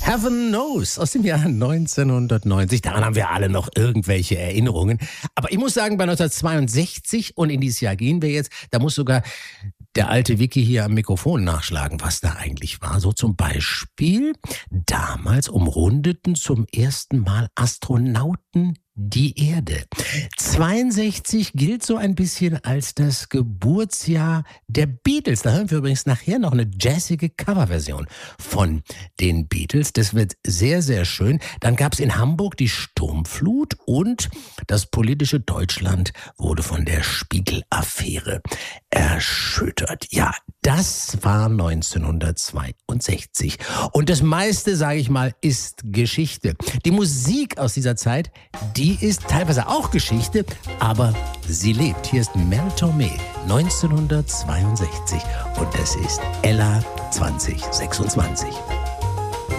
Heaven Knows aus dem Jahr 1990. Daran haben wir alle noch irgendwelche Erinnerungen. Aber ich muss sagen, bei 1962 und in dieses Jahr gehen wir jetzt, da muss sogar der alte Vicky hier am Mikrofon nachschlagen, was da eigentlich war. So zum Beispiel, damals umrundeten zum ersten Mal Astronauten die Erde. 62 gilt so ein bisschen als das Geburtsjahr der Beatles. Da hören wir übrigens nachher noch eine jazzige Coverversion von den Beatles. Das wird sehr, sehr schön. Dann gab es in Hamburg die Sturmflut und das politische Deutschland wurde von der Spiegel-Affäre erschüttert. Ja, das war 1962. Und das meiste, sage ich mal, ist Geschichte. Die Musik aus dieser Zeit, die ist teilweise auch Geschichte, aber sie lebt. Hier ist Mel Tormé, 1962. Und das ist Ella 2026.